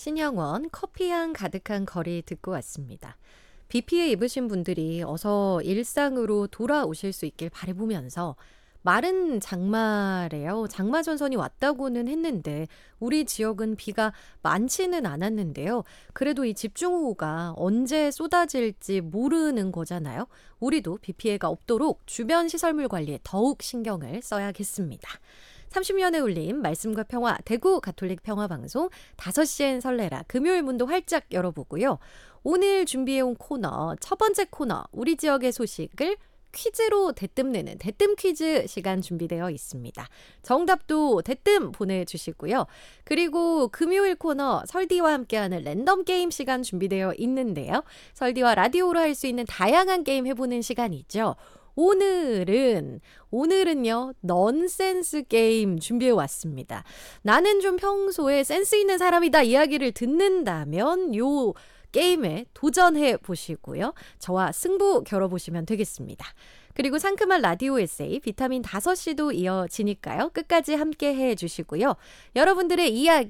신영원 커피향 가득한 거리 듣고 왔습니다. 비 피해 입으신 분들이 어서 일상으로 돌아오실 수 있길 바라보면서 마른 장마래요. 장마 전선이 왔다고는 했는데 우리 지역은 비가 많지는 않았는데요. 그래도 이 집중호우가 언제 쏟아질지 모르는 거잖아요. 우리도 비 피해가 없도록 주변 시설물 관리에 더욱 신경을 써야겠습니다. 30년의 울림 말씀과 평화 대구 가톨릭 평화방송 5시엔 설레라 금요일 문도 활짝 열어보고요. 오늘 준비해온 코너 첫 번째 코너 우리 지역의 소식을 퀴즈로 대뜸내는 대뜸 퀴즈 시간 준비되어 있습니다. 정답도 대뜸 보내주시고요. 그리고 금요일 코너 설디와 함께하는 랜덤 게임 시간 준비되어 있는데요. 설디와 라디오로 할 수 있는 다양한 게임 해보는 시간이죠. 오늘은요, 넌센스 게임 준비해 왔습니다. 나는 좀 평소에 센스 있는 사람이다 이야기를 듣는다면 요 게임에 도전해 보시고요. 저와 승부 겨뤄보시면 되겠습니다. 그리고 상큼한 라디오 에세이 비타민 5시도 이어지니까요. 끝까지 함께 해주시고요. 여러분들의 이야기